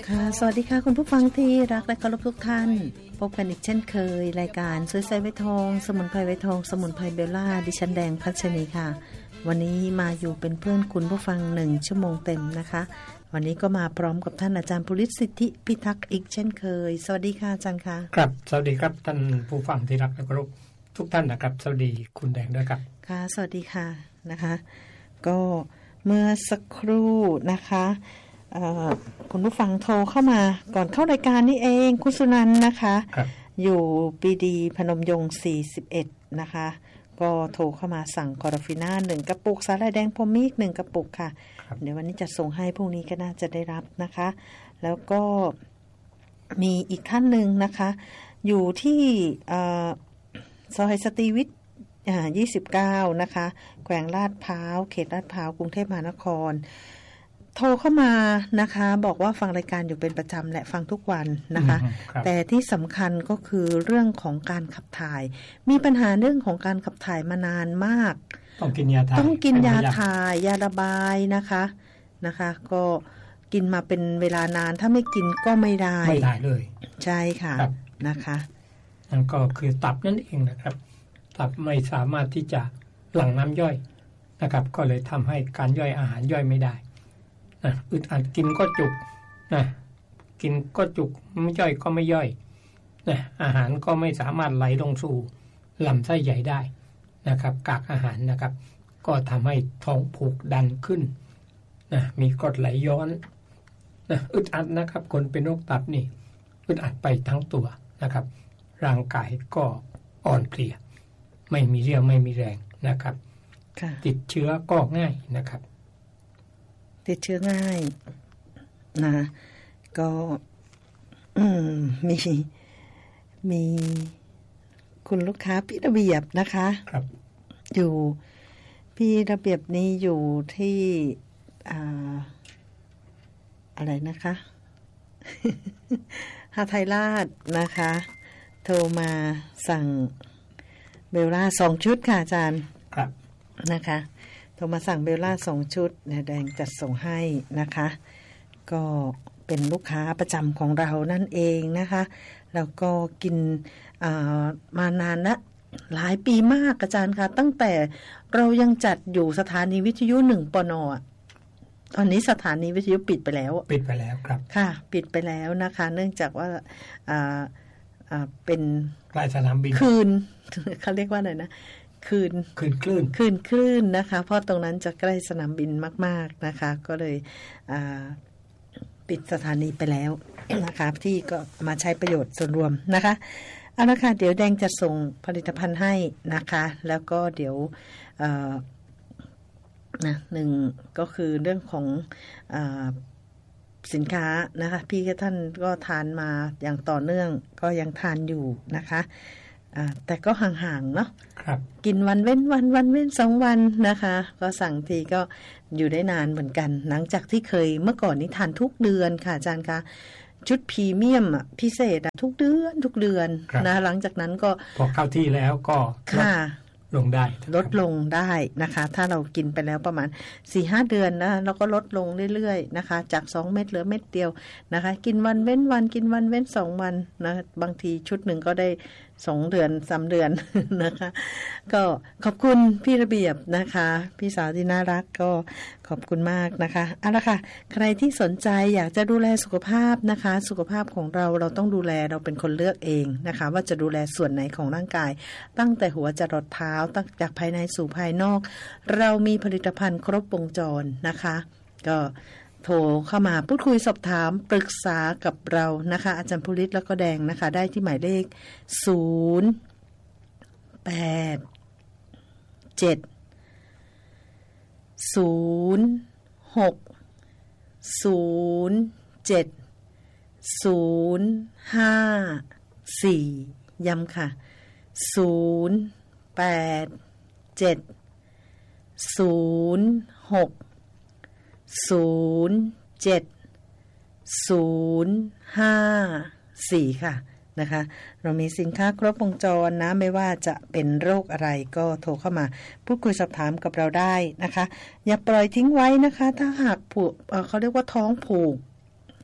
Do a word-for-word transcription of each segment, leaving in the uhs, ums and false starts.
ค่ะสวัสดีค่ะคุณผู้ฟังที่รักและเคารพทุกท่านพบกันอีกเช่นเคยรายการสวยใสไวทองสมุนไพรไวทองสมุนไพรเบลล่าดิฉันแดงพัชนีค่ะวันนี้มาอยู่เป็นเพื่อนคุณผู้ฟังหนึ่งชั่วโมงเต็มนะคะวันนี้ก็มาพร้อมกับท่านอาจารย์ภูริศสิทธิพิทักษ์อีกเช่นเคยสวัสดีค่ะอาจารย์ค่ะครับสวัสดีครับท่านผู้ฟังที่รักและเคารพทุกท่านนะครับสวัสดีคุณแดงด้วยครับค่ะสวัสดีค่ะนะคะก็เมื่อสักครู่นะคะคุณผู้ฟังโทรเข้ามาก่อนเข้ารายการนี่เองคุณสุนันท์นะคะอยู่ปีดีพนมยงค์สี่สิบเอ็ดนะคะก็โทรเข้ามาสั่งคอราฟิน่าหนึ่งกระปุกสาหร่ายแดงพรหมีอีกหนึ่งกระปุกค่ะเดี๋ยววันนี้จะส่งให้พรุ่งนี้ก็น่าจะได้รับนะคะแล้วก็มีอีกท่านหนึ่งนะคะอยู่ที่ซอยสตรีวิทย์ยี่สิบเก้านะคะแขวงลาดพร้าวเขตลาดพร้าวกรุงเทพมหานครโทรเข้ามานะคะบอกว่าฟังรายการอยู่เป็นประจำและฟังทุกวันนะคะแต่ที่สำคัญก็คือเรื่องของการขับถ่ายมีปัญหาเรื่องของการขับถ่ายมานานมากต้องกินยาถ่ายต้องกินยาถ่ายยาระบายนะคะนะคะก็กินมาเป็นเวลานานถ้าไม่กินก็ไม่ได้ไม่ได้เลยใช่ค่ะนะคะนั่นก็คือตับนั่นเองนะครับตับไม่สามารถที่จะหลั่งน้ำย่อยนะครับก็เลยทำให้การย่อยอาหารย่อยไม่ได้นะอึดอัดกินก็จุกนะกินก็จุกไม่ย่อยก็ไม่ย่อยนะอาหารก็ไม่สามารถไหลลงสู่ลำไส้ใหญ่ได้นะครับกากอาหารนะครับก็ทำให้ท้องผูกดันขึ้นนะมีกรดไหลย้อนนะอึดอัดนะครับคนเป็นโรคตับนี่อึดอัดไปทั้งตัวนะครับร่างกายก็อ่อนเพลียไม่มีเรี่ยวไม่มีแรงนะครับติดเชื้อก็ง่ายนะครับติดเชื้อง่ายนะก็อืมมีมีคุณลูกค้าพี่ระเบียบนะคะครับอยู่พี่ระเบียบนี้อยู่ที่อ่าอะไรนะคะหาไทยราชนะคะโทรมาสั่งเบลล่าสองชุดค่ะอาจารย์ครับนะคะโทรมาสั่งเบลล่าสองชุดแดงจัดส่งให้นะคะก็เป็นลูกค้าประจำของเรานั่นเองนะคะแล้วก็กินมานานละหลายปีมากอาจารย์ค่ะตั้งแต่เรายังจัดอยู่สถานีวิทยุหนึ่งปน.ตอนนี้สถานีวิทยุปิดไปแล้วปิดไปแล้วครับค่ะปิดไปแล้วนะคะเนื่องจากว่าอ่าอ่าเป็นใกล้สนามบินคืนเขาเรียกว่าอะไรนะคืนคืนคลื่นคืนคลื่นนะคะเพราะตรงนั้นจะใกล้สนามบินมากๆนะคะก็เลยปิดสถานีไปแล้วนะคะที่ก็มาใช้ประโยชน์ส่วนรวมนะคะเอาละค่ะเดี๋ยวแดงจะส่งผลิตภัณฑ์ให้นะคะแล้วก็เดี๋ยวนะหนึ่งก็คือเรื่องของสินค้านะคะพี่กับท่านก็ทานมาอย่างต่อเนื่องก็ยังทานอยู่นะคะแต่ก็ห่างๆเนาะกินวันเว้นวันวันเว้นสองวันนะคะก็สั่งทีก็อยู่ได้นานเหมือนกันหลังจากที่เคยเมื่อก่อนนี้ทานทุกเดือนค่ะอาจารย์คะชุดพรีเมียมพิเศษทุกเดือนทุกเดือนนะหลังจากนั้นก็พอเข้าที่แล้วก็ค่ะลงได้ลดลงได้นะคะถ้าเรากินไปแล้วประมาณ สี่ห้า เดือนนะเราก็ลดลงเรื่อยๆนะคะจากสองเม็ดเหลือเม็ดเดียวนะคะกินวันเว้นวันกินวันเว้นสองวันนะบางทีชุดหนึ่งก็ได้สองเดือนสามเดือนนะคะก็ขอบคุณพี่ระเบียบนะคะพี่สาวที่น่ารักก็ขอบคุณมากนะคะเอาละค่ะใครที่สนใจอยากจะดูแลสุขภาพนะคะสุขภาพของเราเราต้องดูแลเราเป็นคนเลือกเองนะคะว่าจะดูแลส่วนไหนของร่างกายตั้งแต่หัวจรดเท้าตั้งจากภายในสู่ภายนอกเรามีผลิตภัณฑ์ครบวงจรนะคะก็โทรเข้ามาพูดคุยสอบถามปรึกษากับเรานะคะอาจารย์ภูริศแล้วก็แดงนะคะได้ที่หมายเลขศูนย์ แปด เจ็ด ศูนย์ หก ศูนย์ เจ็ด ศูนย์ ห้า สี่ ย้ำค่ะศูนย์ แปด เจ็ด ศูนย์ หก ศูนย์ เจ็ด ศูนย์ ห้า สี่ค่ะนะคะเรามีสินค้าครบวงจรนะไม่ว่าจะเป็นโรคอะไรก็โทรเข้ามาพูดคุยสอบถามกับเราได้นะคะอย่าปล่อยทิ้งไว้นะคะถ้าหากผูก เอ่อ เขาเรียกว่าท้องผูก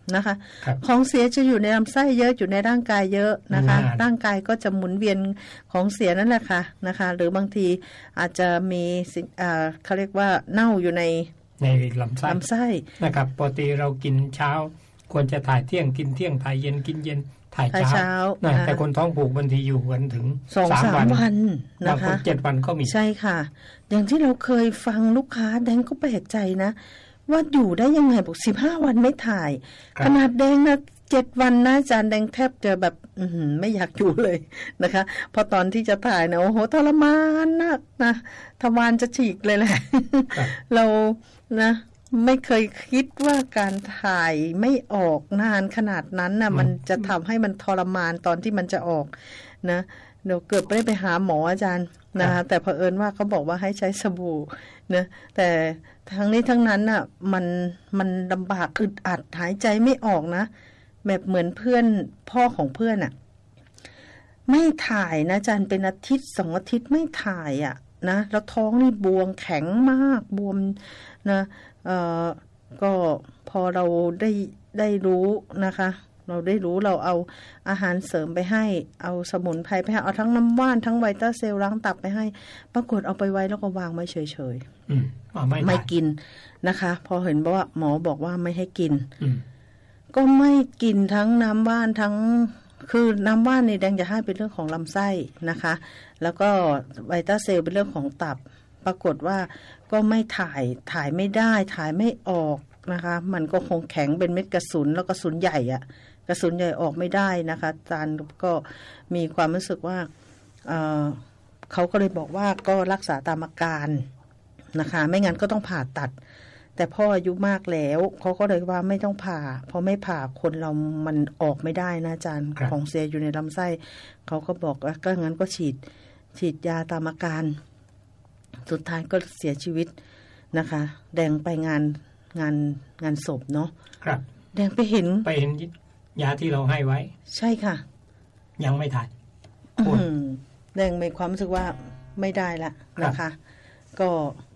นะคะของเสียจะอยู่ในลำไส้เยอะอยู่ในร่างกายเยอะนะคะร่างกายก็จะหมุนเวียนของเสียนั่นแหละค่ะนะคะหรือบางทีอาจจะมีอ่าเขาเรียกว่าเน่าอยู่ในในลำไส้ลำไส้นะครับปกติเรากินเช้าควรจะถ่ายเที่ยงกินเที่ยงถ่ายเย็นกินเย็นถ่ายเช้านะแต่คนท้องผูกบางทีอยู่กันถึงสองสามวันนะคะเจ็ดวันก็มีใช่ค่ะอย่างที่เราเคยฟังลูกค้าแดงก็แปลกใจนะว่าอยู่ได้ยังไงบอกสิบห้าวันไม่ถ่ายขนาดแดงนะเจ็ดวันนะอาจารย์แดงแทบจะแบบไม่อยากอยู่เลยนะคะพอตอนที่จะถ่ายนะโอ้โหทรมานนักนะทวารจะฉีกเลยแหละเรานะไม่เคยคิดว่าการถ่ายไม่ออกนานขนาดนั้นนะมันจะทำให้มันทรมานตอนที่มันจะออกนะเดี๋ยวเกิดไม่ได้ไปหาหมออาจารย์นะคะแต่เผอิญว่าเขาบอกว่าให้ใช้สบู่นะแต่ทั้งนี้ทั้งนั้นน่ะมันมันลำบากอึดอัดหายใจไม่ออกนะแบบเหมือนเพื่อนพ่อของเพื่อนอ่ะไม่ถ่ายนะอาจารย์เป็นอาทิตย์สองอาทิตย์ไม่ถ่ายอ่ะนะแล้วท้องนี่บวมแข็งมากบวมนะเอ่อก็พอเราได้ได้รู้นะคะเราได้รู้เราเอาอาหารเสริมไปให้เอาสมุนไพรไปให้เอาทั้งน้ำว่านทั้งไวต้าเซลล์ล้างตับไปให้ปรากฏเอาไปไว้แล้วก็วางไว้เฉยๆไม่ไม่กินนะคะพอเห็นว่าหมอบอกว่าไม่ให้กินก็ไม่กินทั้งน้ำว่านทั้งคือน้ำว่านนี่แดงจะให้เป็นเรื่องของลำไส้นะคะแล้วก็ไวต้าเซลล์เป็นเรื่องของตับปรากฏว่าก็ไม่ถ่ายถ่ายไม่ได้ถ่ายไม่ออกนะคะมันก็คงแข็งเป็นเม็ดกระสุนแล้วกระสุนใหญ่อะกระสุนใหญ่ออกไม่ได้นะคะอาจารย์ก็มีความรู้สึกว่า เอ่อ เขาก็เลยบอกว่าก็รักษาตามอาการนะคะไม่งั้นก็ต้องผ่าตัดแต่พ่ออายุมากแล้วเขาก็เลยว่าไม่ต้องผ่าเพราะไม่ผ่าคนเรามันออกไม่ได้นะอาจารย์ของเสียอยู่ในลำไส้เขาก็บอกว่าก็งั้นก็ฉีดฉีดยาตามอาการสุดท้ายก็เสียชีวิตนะคะแดงไปงานงานงานศพเนาะครับแดงไปเห็นไปเห็นยาที่เราให้ไว้ใช่ค่ะยังไม่ถ่ายแดงมีความรู้สึกว่าไม่ได้ละนะคะก็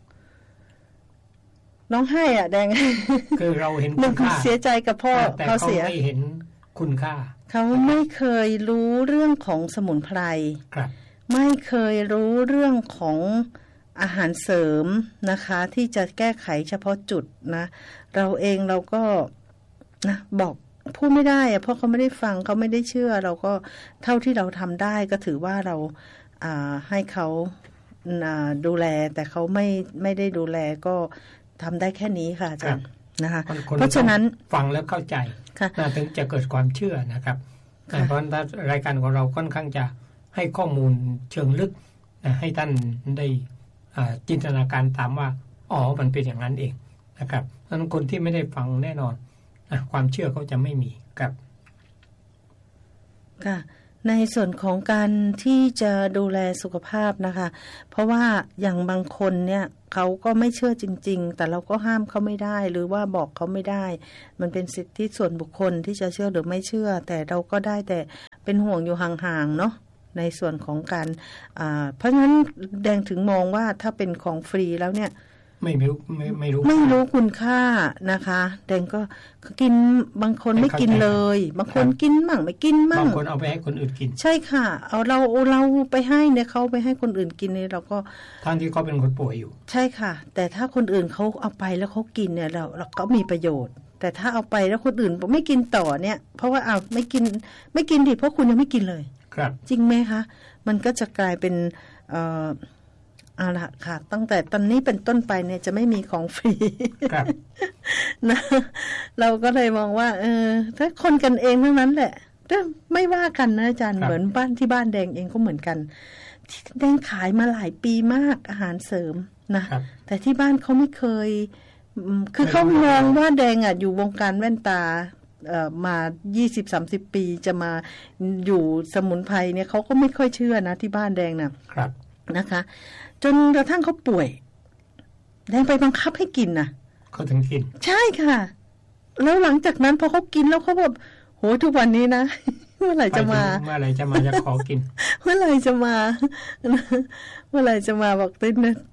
น้องให้อ่ะแดงคือเราเห็นคุณค่าเสียใจกับพ่อเขาเสียไม่เห็นคุณค่าเขาไม่เคยรู้เรื่องของสมุนไพรไม่เคยรู้เรื่องของอาหารเสริมนะคะที่จะแก้ไขเฉพาะจุดนะเราเองเราก็นะบอกพูดไม่ได้อะเพราะเขาไม่ได้ฟังเขาไม่ได้เชื่อเราก็เท่าที่เราทำได้ก็ถือว่าเราอ่าให้เขาอ่าดูแลแต่เขาไม่ไม่ได้ดูแลก็ทำได้แค่นี้ค่ะอาจารย์นะคะเพราะฉะนั้นฟังแล้วเข้าใจนะถึงจะเกิดความเชื่อนะครับเพราะรายการของเราค่อนข้างจะให้ข้อมูลเชิงลึกนะให้ท่านได้จินตนาการตามว่าอ๋อมันเป็นอย่างนั้นเองนะครับดังนั้นคนที่ไม่ได้ฟังแน่นอนความเชื่อเขาจะไม่มีครับค่ะในส่วนของการที่จะดูแลสุขภาพนะคะเพราะว่าอย่างบางคนเนี่ยเขาก็ไม่เชื่อจริงๆแต่เราก็ห้ามเขาไม่ได้หรือว่าบอกเขาไม่ได้มันเป็นสิทธิส่วนบุคคลที่จะเชื่อหรือไม่เชื่อแต่เราก็ได้แต่เป็นห่วงอยู่ห่างๆเนาะในส่วนของการเพราะฉะนั้นแดงถึงมองว่าถ้าเป็นของฟรีแล้วเนี่ยไม่รู้ไม่ไม่รู้ไม่รู้คุณค่านะคะแดงก็กินบางคนไม่กินเลยบางคนกินมั่งไม่กินมั่งบางคนเอาไปให้คนอื่นกินใช่ค่ะเอาเราเราไปให้เนี่ยเขาไปให้คนอื่นกินเนี่ยเราก็ทั้งที่เขาเป็นคนป่วยอยู่ใช่ค่ะแต่ถ้าคนอื่นเขาเอาไปแล้วเขากินเนี่ยเราเราก็มีประโยชน์แต่ถ้าเอาไปแล้วคนอื่นไม่กินต่อเนี่ยเพราะว่าเอาไม่กินไม่กินดิเพราะคุณยังไม่กินเลยครับจริงไหมคะมันก็จะกลายเป็นเอ่อเอาละค่ะตั้งแต่ตอนนี้เป็นต้นไปเนี่ยจะไม่มีของฟรีนะเราก็เลยมองว่าเออถ้าคนกันเองทั้งนั้นแหละไม่ว่ากันนะอาจารย์เหมือนบ้านที่บ้านแดงเองก็เหมือนกันแดงขายมาหลายปีมากอาหารเสริมนะแต่ที่บ้านเขาไม่เคยคือเขามองว่าแดงอ่ะอยู่วงการแว่นตาเอ่อมา ยี่สิบสามสิบ ปีจะมาอยู่สมุนไพรเนี่ยเขาก็ไม่ค่อยเชื่อนะที่บ้านแดงนะครับนะคะจนกระทั่งเขาป่วยแดงไปบังคับให้กินนะเขาถึงกินใช่ค่ะแล้วหลังจากนั้นพอเขากินแล้วเขาแบบโหทุกวันนี้นะเมื่อไหร่จะมาเมื่อไหร่จะมาจะขอกินเมื่อไหร่จะมาเมื่อไหร่จะมาบอกติดนะ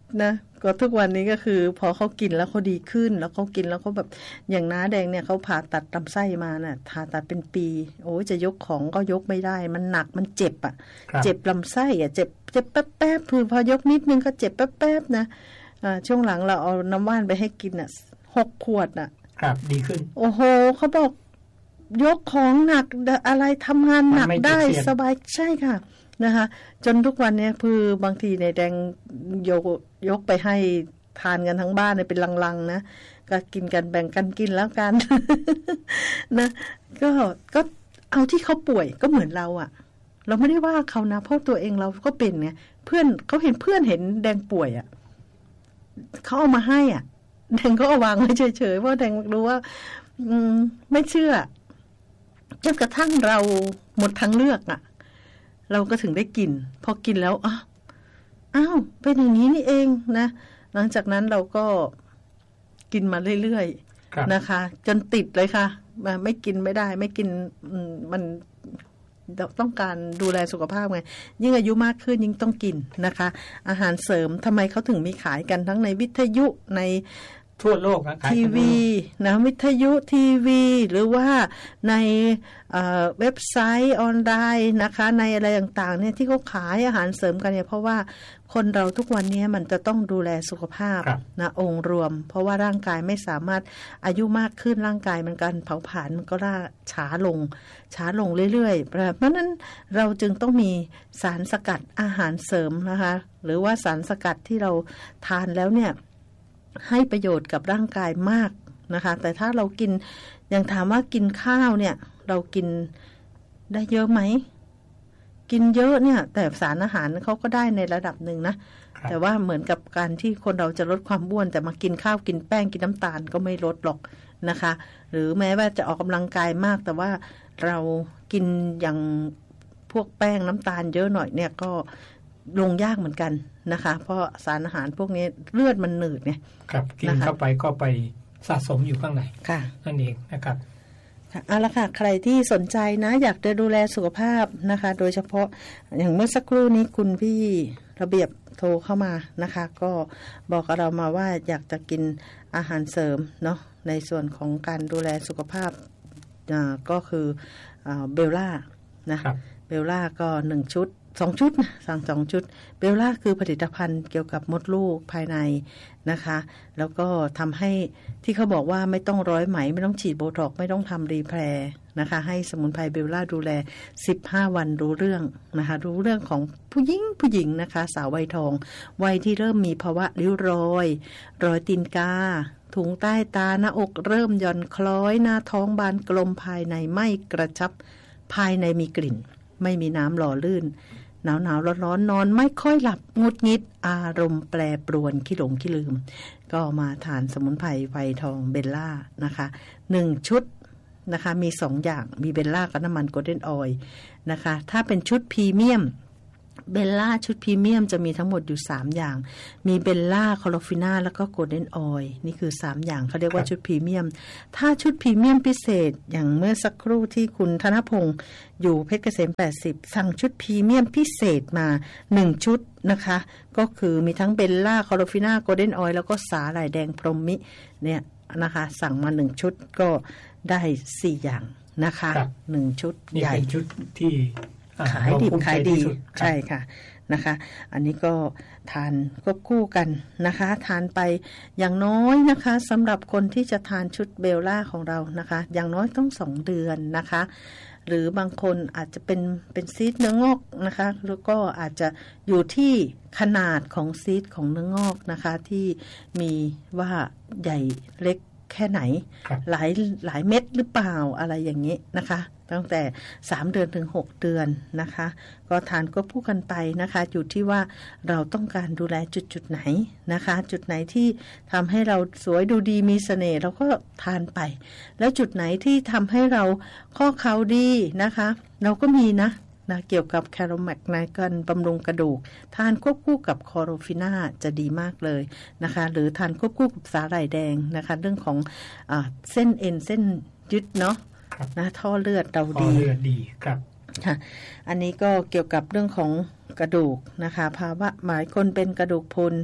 นะก็ทุกวันนี้ก็คือพอเขากินแล้วเขาดีขึ้นแล้วเขากินแล้วเขาแบบอย่างน้าแดงเนี่ยเขาผ่าตัดลำไส้มาน่ะผ่าตัดเป็นปีโอ้จะยกของก็ยกไม่ได้มันหนักมันเจ็บอ่ะเจ็บลำไส้อ่ะเจ็บเจ็บแป๊บๆคือพอยกนิดนึงก็เจ็บแป๊บๆนะอ่าช่วงหลังเราเอาน้ำว่านไปให้กินอ่ะหกขวดอ่ะครับดีขึ้นโอ้โหเขาบอกยกของหนักอะไรทำงานหนักได้สบายใช่ค่ะนะคะจนทุกวันนี้คือบางทีในแดงยกยกไปให้ทานกันทั้งบ้านเนี่ยเป็นลังๆนะก็กินกันแบ่งกันกินแล้วกัน นะก็ก็เอาที่เขาป่วยก็เหมือนเราอะเราไม่ได้ว่าเขานะเพราะตัวเองเราก็เป็นไงเพื่อนเขาเห็นเพื่อนเห็นแดงป่วยอะเขาเอามาให้อ่ะแดงก็เอาวางไว้เฉยๆเพราะแดงรู้ว่าอืมไม่เชื่อจนกระทั่งเราหมดทางเลือกอ่ะเราก็ถึงได้กินพอกินแล้วอ้าวอ้าวเป็นอย่างนี้นี่เองนะหลังจากนั้นเราก็กินมาเรื่อยๆนะคะจนติดเลยค่ะไม่กินไม่ได้ไม่กินมันต้องการดูแลสุขภาพไงยิ่งอายุมากขึ้นยิ่งต้องกินนะคะอาหารเสริมทำไมเขาถึงมีขายกันทั้งในวิทยุในทั่วโลกนะทีวีนะวิทยุทีวีหรือว่าในเอ่อเว็บไซต์ออนไลน์นะคะในอะไรต่างๆเนี่ยที่เขาขายอาหารเสริมกันเนี่ยเพราะว่าคนเราทุกวันนี้มันจะต้องดูแลสุขภาพนะองค์รวมเพราะว่าร่างกายไม่สามารถอายุมากขึ้นร่างกายมันการเผาผลาญมันก็ล่าช้าลงช้าลงเรื่อยๆเพราะนั้นเราจึงต้องมีสารสกัดอาหารเสริมนะคะหรือว่าสารสกัดที่เราทานแล้วเนี่ยให้ประโยชน์กับร่างกายมากนะคะแต่ถ้าเรากินอย่างถามว่ากินข้าวเนี่ยเรากินได้เยอะไหมกินเยอะเนี่ยแต่สารอาหารเขาก็ได้ในระดับหนึ่งนะแต่ว่าเหมือนกับการที่คนเราจะลดความอ้วนแต่มากินข้าวกินแป้งกินน้ำตาลก็ไม่ลดหรอกนะคะหรือแม้ว่าจะออกกำลังกายมากแต่ว่าเรากินอย่างพวกแป้งน้ำตาลเยอะหน่อยเนี่ยก็ลงยากเหมือนกันนะคะเพราะสารอาหารพวกนี้เลือดมันหนืดไงครับกินเข้าไปก็ไปสะสมอยู่ข้างในค่ะนั่นเองนะครับเอาละค่ะใครที่สนใจนะอยากจะดูแลสุขภาพนะคะโดยเฉพาะอย่างเมื่อสักครู่นี้คุณพี่ระเบียบโทรเข้ามานะคะก็บอกกับเรามาว่าอยากจะกินอาหารเสริมเนาะในส่วนของการดูแลสุขภาพก็คือเบลล่านะเบลล่าก็หนึ่งชุดสองชุดนะสั่งสองชุดเบลล่าคือผลิตภัณฑ์เกี่ยวกับมดลูกภายในนะคะแล้วก็ทำให้ที่เขาบอกว่าไม่ต้องร้อยไหมไม่ต้องฉีดโบท็อกไม่ต้องทำรีแพร์นะคะให้สมุนไพรเบลล่าดูแลสิบห้าวันรู้เรื่องนะคะรู้เรื่องของผู้หญิงผู้หญิงนะคะสาววัยทองวัยที่เริ่มมีภาวะริ้วรอยรอยตีนกาถุงใต้ตาหน้าอกเริ่มหย่อนคล้อยหน้าท้องบานกลมภายในไม่กระชับภายในมีกลิ่นไม่มีน้ำหล่อลื่นหนาวหนาวร้อนร้อนนอนไม่ค่อยหลับงุดงิดอารมณ์แปรปรวนขี้หลงขี้ลืมก็มาทานสมุนไพรไวทองเบลล่านะคะหนึ่งชุดนะคะมีสองอย่างมีเบลล่ากับน้ำมันโกลเด้นออยล์นะคะถ้าเป็นชุดพรีเมียมเบลล่าชุดพรีเมียมจะมีทั้งหมดอยู่สามอย่างมีเบลล่าคอโลฟิน่าแล้วก็โกลเด้นออยล์นี่คือสามอย่างเขาเรียกว่าชุดพรีเมียมถ้าชุดพรีเมียมพิเศษอย่างเมื่อสักครู่ที่คุณธนพงศ์อยู่เพชรเกษมแปดสิบสั่งชุดพรีเมียมพิเศษมาหนึ่งชุดนะคะก็คือมีทั้งเบลล่าคอโลฟิน่าโกลเด้นออยล์แล้วก็สาหร่ายแดงพรหมมิเนี่ยนะคะสั่งมาหนึ่งชุดก็ได้สี่อย่างนะคะหนึ่งชุดใหญ่ชุดที่ขายดีขายดีใช่ค่ะนะคะอันนี้ก็ทานควบคู่กันนะคะทานไปอย่างน้อยนะคะสำหรับคนที่จะทานชุดเบลล่าของเรานะคะอย่างน้อยต้องสองเดือนนะคะหรือบางคนอาจจะเป็นเป็นซีสเนื้องอกนะคะแล้วก็อาจจะอยู่ที่ขนาดของซีสของเนื้องอกนะคะที่มีว่าใหญ่เล็กแค่ไหนหลายหลายเม็ดหรือเปล่าอะไรอย่างนี้นะคะตั้งแต่สามเดือนถึงหกเดือนนะคะก็ทานก็พูดกันไปนะคะอยู่ที่ว่าเราต้องการดูแลจุดจุดไหนนะคะจุดไหนที่ทำให้เราสวยดูดีมีเสน่ห์เราก็ทานไปแล้วจุดไหนที่ทำให้เราข้อเข่าดีนะคะเราก็มีนะนะเกี่ยวกับแคโรแมกในการบำรุงกระดูกทานควบคู่กับคอโรฟิน่าจะดีมากเลยนะคะหรือทานควบคู่กับสาหร่ายแดงนะคะเรื่องของอ่าเส้นเอ็นเส้นยึดเนาะนะท่อเลือดเราดีท่อเลือดดีครับค่ะอันนี้ก็เกี่ยวกับเรื่องของกระดูกนะคะภาวะหมายคนเป็นกระดูกพรุน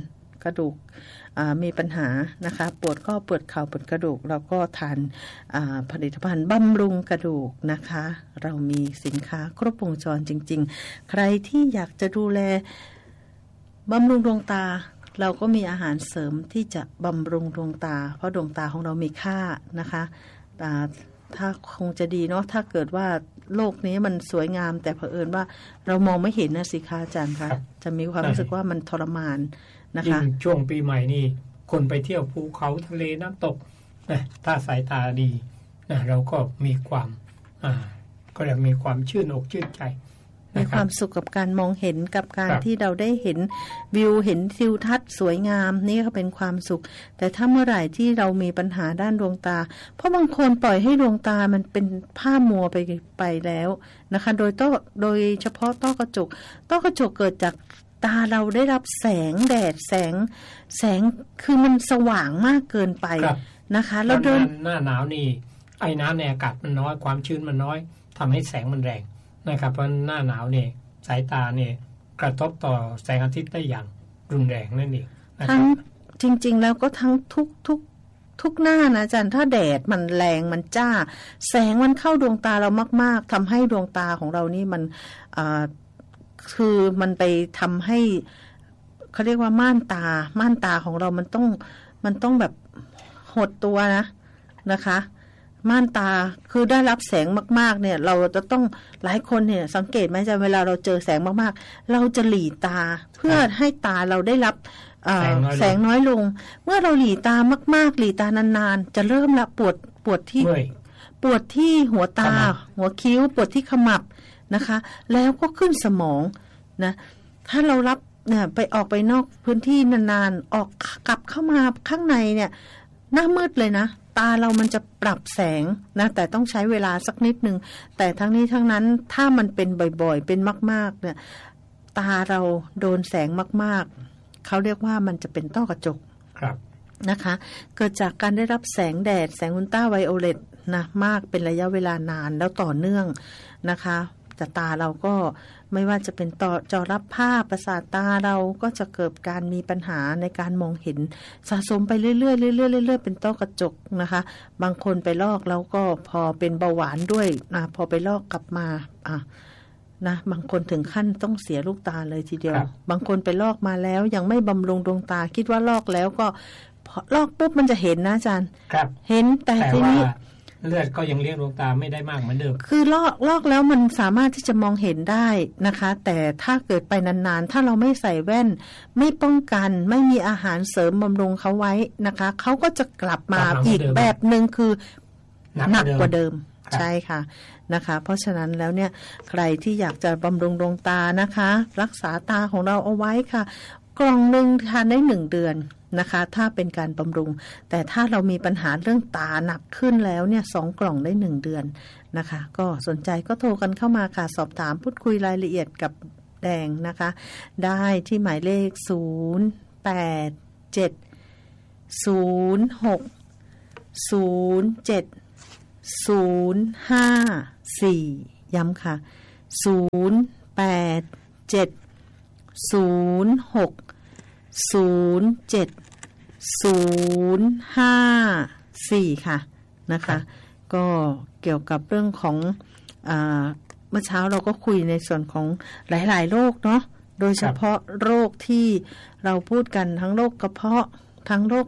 กระดูกมีปัญหานะคะปวดข้อปวดเข่าปวดกระดูกเราก็ทานผลิตภัณฑ์บำรุงกระดูกนะคะเรามีสินค้าครบวงจรจริงๆใครที่อยากจะดูแลบำรุงดวงตาเราก็มีอาหารเสริมที่จะบำรุงดวงตาเพราะดวงตาของเรามีค่านะคะถ้าคงจะดีเนาะถ้าเกิดว่าโลกนี้มันสวยงามแต่เผอิญว่าเรามองไม่เห็นนะสิคะอาจารย์คะจะมีความรู้สึกว่ามันทรมานนะคะช่วงปีใหม่นี่คนไปเที่ยวภูเขาทะเลน้ำตกนะถ้าสายตาดีนะเราก็มีความอ่าก็จะมีความชื่นอกชื่นใจมีความสุขกับการมองเห็นกับการที่เราได้เห็นวิวเห็นทิวทัศน์สวยงามนี่ก็เป็นความสุขแต่ถ้าเมื่อไหร่ที่เรามีปัญหาด้านดวงตาเพราะบางคนปล่อยให้ดวงตามันเป็นผ้ามัวไปไปแล้วนะคะโดยต้อโดยเฉพาะต้อกระจกต้อกระจกเกิดจากตาเราได้รับแสงแดดแสงแสงคือมันสว่างมากเกินไปนะคะแล้วเดินหน้าหนาวนี่ไอ้น้ำในอากาศมันน้อยความชื้นมันน้อยทำให้แสงมันแรงนะครับเพราะหน้าหนาวเนี่ยสายตาเนี่ยกระทบต่อแสงอาทิตย์ได้อย่างรุนแรงนั่นเองทั้งจริงๆแล้วก็ทั้งทุกทุกทุกหน้านะอาจารย์ถ้าแดดมันแรงมันจ้าแสงมันเข้าดวงตาเรามากๆทำให้ดวงตาของเรานี่มันอ่าคือมันไปทำให้เขาเรียกว่าม่านตาม่านตาของเรามันต้องมันต้องแบบหดตัวนะนะคะม่านตาคือได้รับแสงมากๆเนี่ยเราจะต้องหลายคนเนี่ยสังเกตไหมจะเวลาเราเจอแสงมากๆเราจะหลีตาเพื่อให้ตาเราได้รับแสงน้อยลงเมื่อเราหลีตามากๆหลีตานานๆจะเริ่มละปวดปวดที่ปวดที่หัวตาหัวคิ้วปวดที่ขมับนะคะแล้วก็ขึ้นสมองนะถ้าเรารับเนี่ยไปออกไปนอกพื้นที่นานๆออกกลับเข้ามาข้างในเนี่ยหน้ามืดเลยนะตาเรามันจะปรับแสงนะแต่ต้องใช้เวลาสักนิดนึงแต่ทั้งนี้ทั้งนั้นถ้ามันเป็นบ่อยๆเป็นมากๆเนี่ยตาเราโดนแสงมากๆเขาเรียกว่ามันจะเป็นต้อกระจกครับนะคะเกิดจากการได้รับแสงแดดแสงอุลตราไวโอเลตนะมากเป็นระยะเวลานานแล้วต่อเนื่องนะคะแต่ตาเราก็ไม่ว่าจะเป็นต่อจอรับภาพประสาทตาเราก็จะเกิดการมีปัญหาในการมองเห็นสะสมไปเรื่อยๆเรื่อยๆเรื่อยๆเป็นต้อกระจกนะคะบางคนไปลอกแล้วก็พอเป็นเบาหวานด้วยนะพอไปลอกกลับมาอ่ะนะบางคนถึงขั้นต้องเสียลูกตาเลยทีเดียวบางคนไปลอกมาแล้วยังไม่บำรุงดวงตาคิดว่าลอกแล้วก็ลอกปุ๊บมันจะเห็นนะอาจารย์เห็นแต่ทีนี้เลือดก็ยังเลี้ยงดวงตาไม่ได้มากเหมือนเดิมคือลอกลอกแล้วมันสามารถที่จะมองเห็นได้นะคะแต่ถ้าเกิดไปนานๆถ้าเราไม่ใส่แว่นไม่ป้องกันไม่มีอาหารเสริมบำรุงเขาไว้นะคะเขาก็จะกลับมาอีกแบบนึงคือหนักกว่าเดิมใช่ค่ะนะคะเพราะฉะนั้นแล้วเนี่ยใครที่อยากจะบำรุงดวงตานะคะรักษาตาของเราเอาไว้ค่ะกล่องนึงทานได้หนึ่งเดือนนะคะถ้าเป็นการบำรุงแต่ถ้าเรามีปัญหาเรื่องตาหนักขึ้นแล้วเนี่ยสองกล่องได้หนึ่งเดือนนะคะก็สนใจก็โทรกันเข้ามาค่ะสอบถามพูดคุยรายละเอียดกับแดงนะคะได้ที่หมายเลขศูนย์ แปด เจ็ด ศูนย์ หก ศูนย์ เจ็ด ศูนย์ ห้า สี่ย้ำค่ะศูนย์ แปด เจ็ด ศูนย์ หก ศูนย์ เจ็ด ศูนย์ ห้า สี่ค่ะนะคะก็เกี่ยวกับเรื่องของอ่าเมื่อเช้าเราก็คุยในส่วนของหลายๆโรคเนาะโดยเฉพาะโรคที่เราพูดกันทั้งโรคกระเพาะทั้งโรค